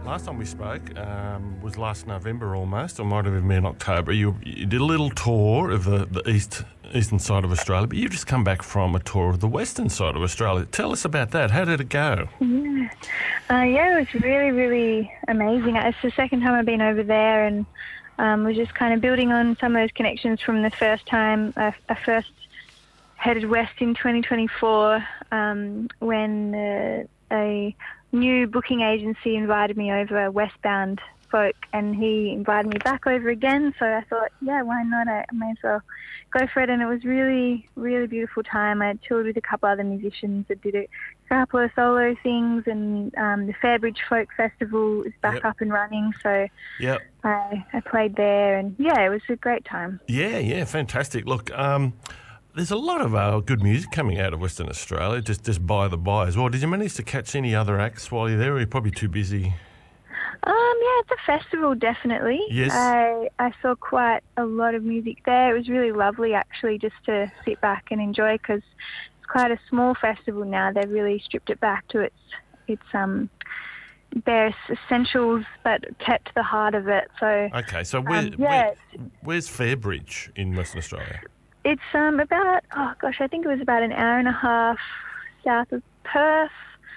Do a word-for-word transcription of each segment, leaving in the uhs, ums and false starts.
Last time we spoke um, was last November almost, or might have even been October. You, you did a little tour of the, the east eastern side of Australia, but you've just come back from a tour of the western side of Australia. Tell us about that. How did it go? Yeah, uh, yeah, it was really, really amazing. It's the second time I've been over there, and um, we're just kind of building on some of those connections from the first time I, I first headed west in twenty twenty-four um, when uh, a new booking agency invited me over, Westbound Folk, and he invited me back over again. So I thought, yeah, why not? I may as well go for it. And it was really, really beautiful time. I toured with a couple other musicians that did a couple of solo things, and um, the Fairbridge Folk Festival is back Yep. up and running. So Yep. I, I played there, and yeah, it was a great time. Yeah, yeah, fantastic. Look, um, there's a lot of uh, good music coming out of Western Australia, just, just by the by as well. Did you manage to catch any other acts while you're there, or you're probably too busy? Um, yeah, at the festival, definitely. Yes. I I saw quite a lot of music there. It was really lovely, actually, just to sit back and enjoy, because it's quite a small festival now. They've really stripped it back to its its um bare essentials, but kept the heart of it. So Okay, so where, um, yeah, where, where's Fairbridge in Western Australia? it's um about oh gosh, I think it was about an hour and a half south of Perth.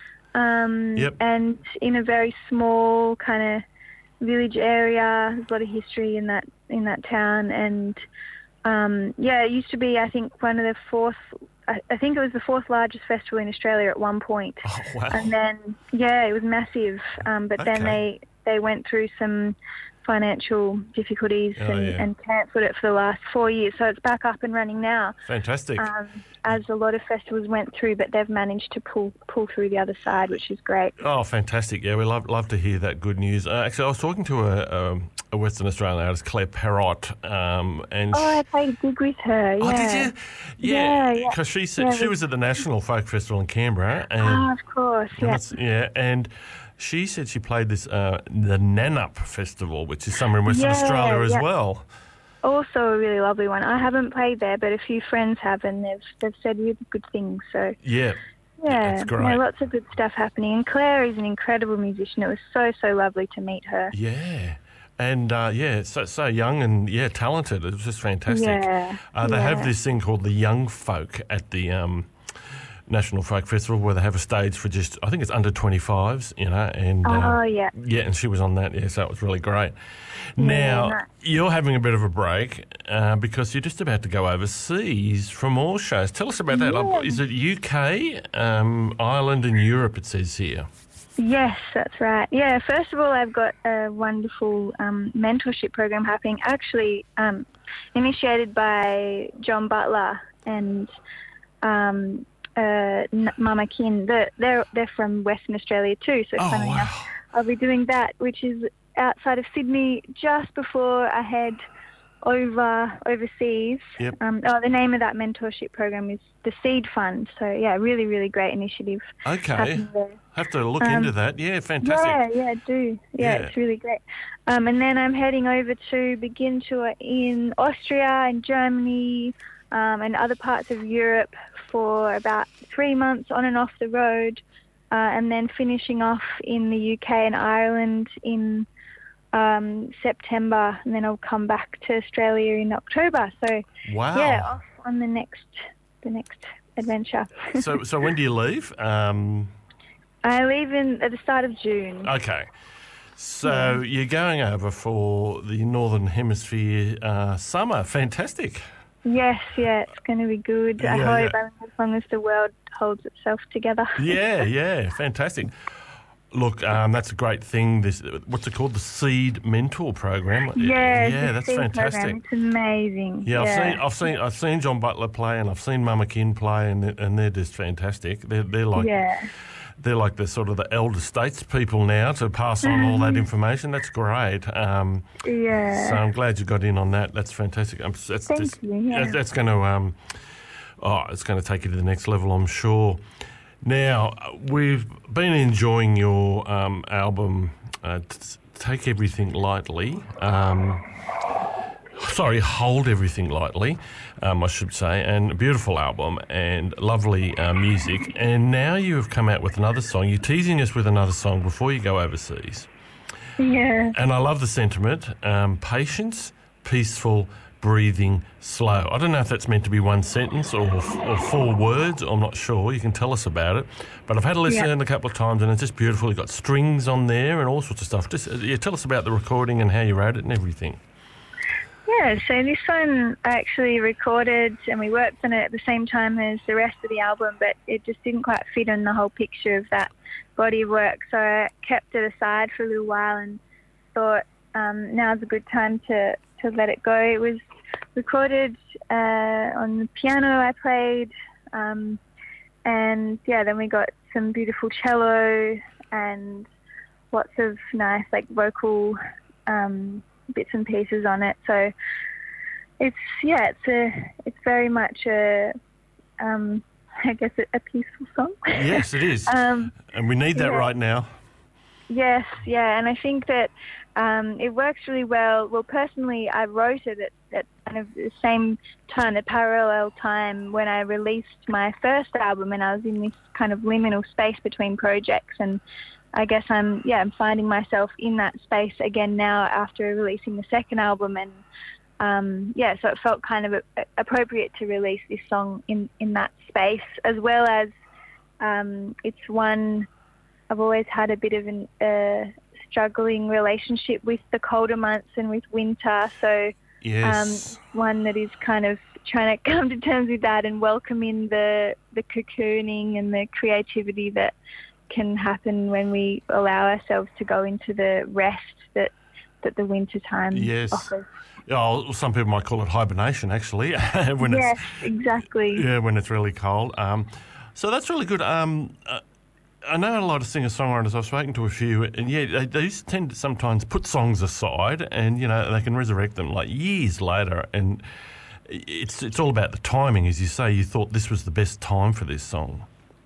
Um, Yep. And in a very small kind of village area. There's a lot of history in that in that town, and um, yeah, it used to be, I think, one of the fourth. I, I think it was the fourth largest festival in Australia at one point. Oh, wow. And then yeah, it was massive. Um, but then Okay. they they went through some financial difficulties Oh, and, yeah. and cancelled it for the last four years. So it's back up and running now. Fantastic. Um, as a lot of festivals went through, but they've managed to pull pull through the other side, which is great. Oh, fantastic. Yeah, we love love to hear that good news. Uh, actually, I was talking to a, um, a Western Australian artist, Claire Perrott, um, and... Oh, I played a gig with her, yeah. Oh, did you? Yeah, Yeah, yeah. because she said Yeah, she we- was at the National Folk Festival in Canberra, and Oh, of course, yeah. that's- yeah, and she said she played this uh, the Nanup Festival, which is somewhere in Western Yeah, Australia as yeah. well. Also a really lovely one. I haven't played there, but a few friends have, and they've they've said really good things. So Yeah, yeah, that's great. yeah, lots of good stuff happening. And Claire is an incredible musician. It was so so lovely to meet her. yeah. And, uh, yeah, so so young and, yeah, talented. It was just fantastic. Yeah, Uh, they have yeah. this thing called the Young Folk at the um, National Folk Festival, where they have a stage for just, I think it's under twenty-fives, you know. And, uh, Oh yeah. yeah, and she was on that, yeah, so it was really great. Now, nice. you're having a bit of a break uh, because you're just about to go overseas for more shows. Tell us about that. Yeah. Is it U K, um, Ireland and Europe, it says here? Yes, that's right. Yeah, first of all, I've got a wonderful um, mentorship program happening, actually um, initiated by John Butler and um, uh, N- Mama Kin. They're, they're, they're from Western Australia too, so Oh, funny wow. enough, I'll be doing that, which is outside of Sydney, just before I head over overseas. Yep. Um, oh, the name of that mentorship program is the Seed Fund. So yeah, really, really great initiative. Okay. happening there. Have to look Um, into that. Yeah, fantastic. Yeah, yeah, do. Yeah, Yeah. it's really great. Um, and then I'm heading over to begin tour in Austria and Germany um, and other parts of Europe for about three months on and off the road, uh, and then finishing off in the U K and Ireland in um, September, and then I'll come back to Australia in October. So Wow. yeah, off on the next the next adventure. so, so when do you leave? Um, I leave in at the start of June. okay. So you're going over for the Northern Hemisphere uh, summer. Fantastic. Yes, yeah, it's going to be good. I Yeah, hope, yeah. I mean, as long as the world holds itself together. Yeah, yeah, fantastic. Look, um, that's a great thing. This, what's it called? The Seed Mentor Program. Yeah, yeah, the that's Seed fantastic. Program. It's amazing. Yeah, I've seen, I've seen, I've seen John Butler play, and I've seen Mama Kin play, and they're, and they're just fantastic. They're, they're like, yeah, they're like the sort of the elder statespeople now to pass on all that information. That's great. Um, yeah. So I'm glad you got in on that. That's fantastic. Um, that's Thank just, you, yeah. that- That's going to, um, oh, it's going to take you to the next level, I'm sure. Now, we've been enjoying your um, album, uh, t- Take Everything Lightly. Um, sorry, Hold Everything Lightly, um, I should say, and a beautiful album and lovely uh, music. And now you have come out with another song. You're teasing us with another song before you go overseas. Yeah. And I love the sentiment, um, patience, peaceful, breathing, slow. I don't know if that's meant to be one sentence or, or four words. I'm not sure. You can tell us about it. But I've had a listen Yeah. a couple of times and it's just beautiful. You've got strings on there and all sorts of stuff. Just uh, yeah, tell us about the recording and how you wrote it and everything. Yeah, so this one I actually recorded and we worked on it at the same time as the rest of the album, but it just didn't quite fit in the whole picture of that body of work. So I kept it aside for a little while and thought um, now's a good time to, to let it go. It was recorded uh, on the piano I played, um, and yeah, then we got some beautiful cello and lots of nice like vocal um, bits and pieces on it. So it's yeah, it's a it's very much a um, I guess a, a peaceful song. Yes, it is, um, and we need that yeah. right now. Yes, yeah, and I think that um, it works really well. Well, personally, I wrote it at, at kind of the same time, the parallel time when I released my first album, and I was in this kind of liminal space between projects. And I guess I'm, yeah, I'm finding myself in that space again now after releasing the second album, and um, yeah, so it felt kind of a, a, appropriate to release this song in in that space, as well as um, it's one. I've always had a bit of a uh, struggling relationship with the colder months and with winter. So Yes. um, one that is kind of trying to come to terms with that and welcome in the, the cocooning and the creativity that can happen when we allow ourselves to go into the rest that, that the winter time Yes. offers. Oh, some people might call it hibernation, actually. when Yes, it's, exactly. Yeah, when it's really cold. Um, so that's really good. Um, uh, I know a lot of singer-songwriters. I've spoken to a few, and yeah, they, they tend to sometimes put songs aside, and you know they can resurrect them like years later. And it's it's all about the timing, as you say. You thought this was the best time for this song.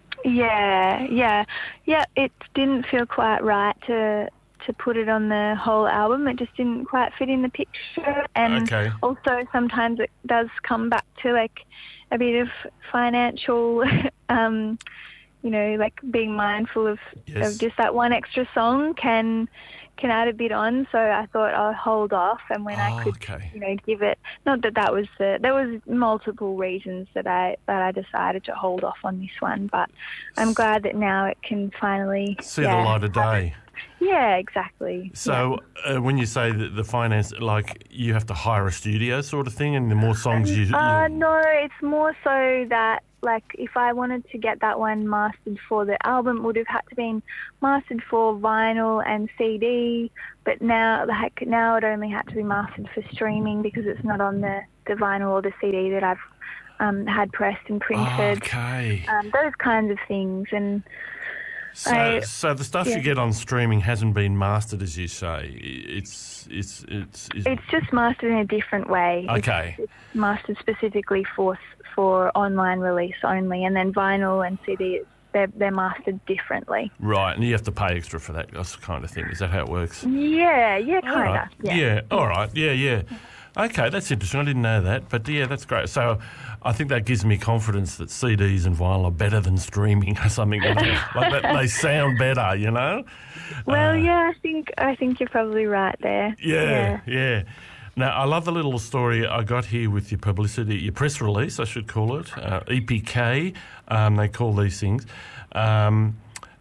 Yeah, yeah, yeah. It didn't feel quite right to to put it on the whole album. It just didn't quite fit in the picture, and Okay. also sometimes it does come back to like a bit of financial. um, You know, like being mindful of, Yes. of just that one extra song can can add a bit on. So I thought I'll hold off, and when Oh, I could, okay. you know, give it. Not that that was the. There was multiple reasons that I that I decided to hold off on this one, but I'm glad that now it can finally See yeah, the light of day. Yeah, exactly. So uh, when you say that the finance, like you have to hire a studio sort of thing, and the more songs you... Uh, you no, it's more so that, like, if I wanted to get that one mastered for the album, it would have had to been mastered for vinyl and C D, but now, like, now it only had to be mastered for streaming because it's not on the, the vinyl or the C D that I've um, had pressed and printed. Okay. Um, those kinds of things, and So, I- so the stuff yeah. you get on streaming hasn't been mastered, as you say. It's it's it's. it's it's just mastered in a different way. It's- okay. It's mastered specifically for for online release only, and then vinyl and C D, they're, they're mastered differently. Right, and you have to pay extra for that kind of thing. Is that how it works? Yeah, yeah, All kind of. right. Yeah. yeah. All right. Yeah. Yeah. Okay, that's interesting. I didn't know that, but yeah, that's great. So, I think that gives me confidence that C Ds and vinyl are better than streaming or something like that. Like that they sound better, you know. Well, Uh, yeah, I think I think you're probably right there. Yeah, yeah. Now, I love the little story I got here with your publicity, your press release, I should call it, uh, E P K, um, they call these things. Um,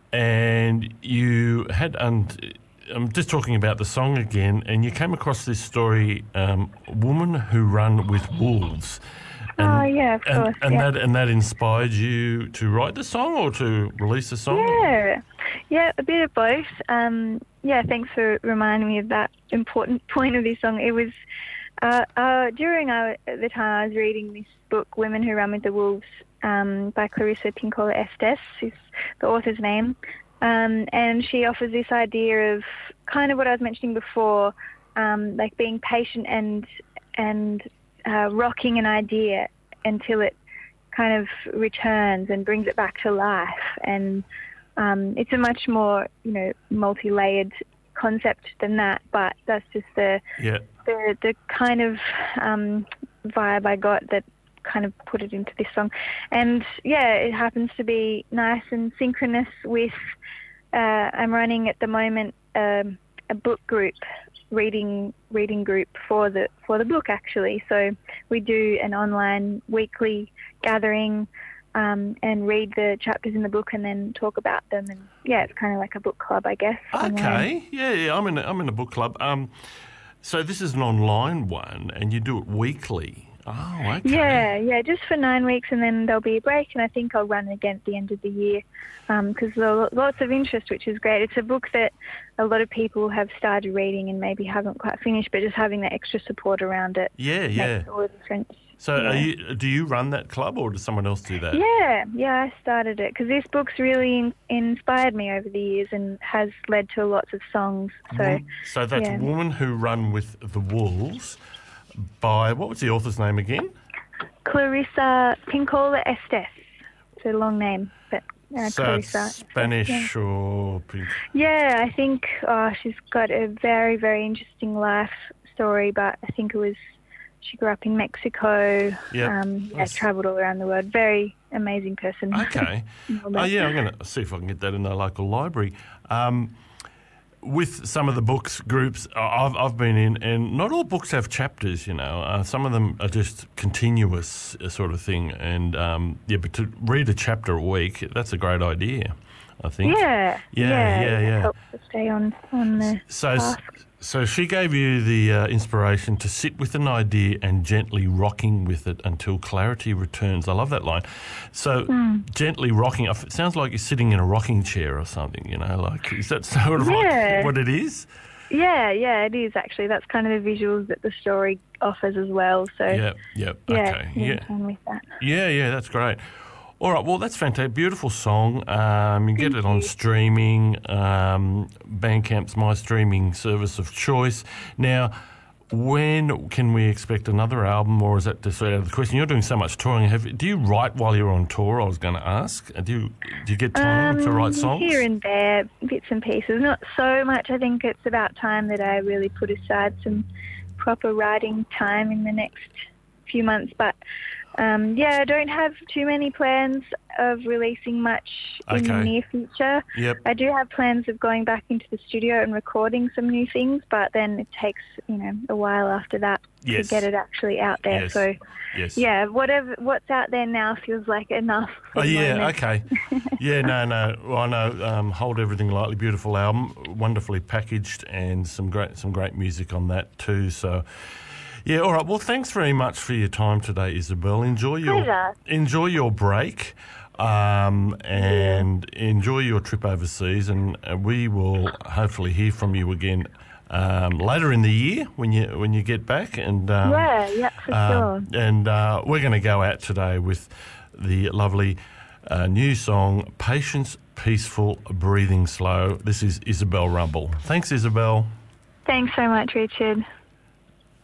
and you had, and I'm just talking about the song again, and you came across this story, um, Woman Who Run with Wolves. And, Oh, yeah, of and, course, And, yeah. that, and that inspired you to write the song or to release the song? Yeah, yeah, a bit of both. Um, yeah, thanks for reminding me of that important point of this song. It was uh, uh, during uh, the time I was reading this book, Women Who Run with the Wolves, um, by Clarissa Pinkola Estes, is the author's name, um, and she offers this idea of kind of what I was mentioning before, um, like being patient and and uh, rocking an idea until it kind of returns and brings it back to life. And um, it's a much more, you know, multi-layered concept than that, but that's just the Yeah. the, the kind of um, vibe I got that kind of put it into this song. And yeah, it happens to be nice and synchronous with, uh, I'm running at the moment um, a book group, reading reading group for the for the book actually. So we do an online weekly gathering um, and read the chapters in the book and then talk about them. And yeah, it's kind of like a book club, I guess. Okay, online. yeah, yeah, I'm in a, I'm in a book club. Um, so this is an online one, and you do it weekly. Oh, okay. Yeah, yeah, just for nine weeks, and then there'll be a break, and I think I'll run again at the end of the year because um, there's lots of interest, which is great. It's a book that a lot of people have started reading and maybe haven't quite finished, but just having that extra support around it yeah, yeah. makes all the difference. So yeah. are you, do you run that club, or does someone else do that? Yeah, yeah, I started it because this book's really in, inspired me over the years and has led to lots of songs. So, so that's yeah. Woman Who Run with the Wolves by, what was the author's name again? Clarissa Pinkola Estes. It's a long name, but uh, so Clarissa. It's Spanish yeah. or... Pink. Yeah, I think oh, she's got a very, very interesting life story, but I think it was, she grew up in Mexico, yep. um, yeah, travelled all around the world. Very amazing person. Okay. oh, yeah, I'm going to see if I can get that in the local library. Um, with some of the books groups I've, I've been in, and not all books have chapters, you know. Uh, some of them are just continuous sort of thing. And, um, yeah, but to read a chapter a week, that's a great idea, I think. Yeah. Yeah, yeah. yeah, yeah. It helps to stay on, on the so, path. So she gave you the uh, inspiration to sit with an idea and gently rocking with it until clarity returns. I love that line. So mm. gently rocking, it sounds like you're sitting in a rocking chair or something, you know, like, is that sort of yeah. like what it is? Yeah, yeah, it is actually. That's kind of the visuals that the story offers as well. So yeah, yeah, yeah, okay. Yeah, yeah. with that. yeah, yeah, that's great. All right, well, that's fantastic. Beautiful song. Um, you can get it on streaming. Um, Bandcamp's my streaming service of choice. Now, when can we expect another album, or is that just out of the question? You're doing so much touring. Have, do you write while you're on tour? I was going to ask. Do you, do you get time um, to write songs? Here and there, bits and pieces. Not so much. I think it's about time that I really put aside some proper writing time in the next few months, but... Um, yeah, I don't have too many plans of releasing much in okay. the near future. Yep. I do have plans of going back into the studio and recording some new things, but then it takes, you know, a while after that yes. to get it actually out there. Yes. So, yes. yeah, whatever what's out there now feels like enough. Oh, yeah, okay. yeah, no, no. Well, I know. Um, Hold Everything Lightly, beautiful album, wonderfully packaged, and some great, some great music on that too. So. Yeah, all right. Well, thanks very much for your time today, Isabel. Enjoy your Pleasure. enjoy your break, um, and yeah. enjoy your trip overseas. And uh, we will hopefully hear from you again um, later in the year when you when you get back. And um, yeah, yeah, for uh, sure. And uh, we're going to go out today with the lovely uh, new song "Patience, Peaceful, Breathing Slow." This is Isabel Rumble. Thanks, Isabel. Thanks so much, Richard.